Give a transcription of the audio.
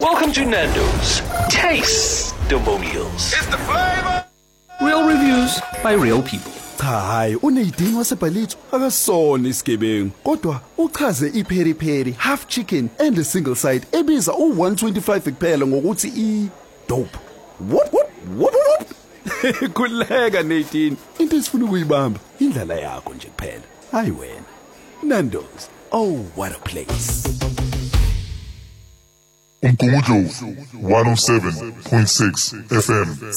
Welcome to Nando's Taste the Meals. It's the flavor. Real reviews by real people. Hayi uneyidinga wasebhalitho akasona isigebengu kodwa uchaze ipheri pheri half chicken and a single side ebiza u125 kuphela ngokuthi dope. What? Kuleka Nadine. Into esifuna ukuyibamba indlela yakho nje kuphela. Hayi wena. Nando's. Oh, what a place. Umgungundlovu 107.6 FM.